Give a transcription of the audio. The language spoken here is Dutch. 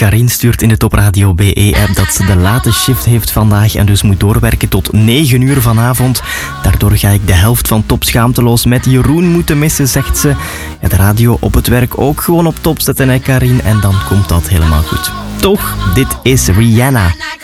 Karin stuurt in de Top Radio BE-app dat ze de late shift heeft vandaag en dus moet doorwerken tot 9 uur vanavond. Daardoor ga ik de helft van Top Schaamteloos met Jeroen moeten missen, zegt ze. Ja, de radio op het werk ook gewoon op top zetten, hè Karin, en dan komt dat helemaal goed. Toch, dit is Rihanna.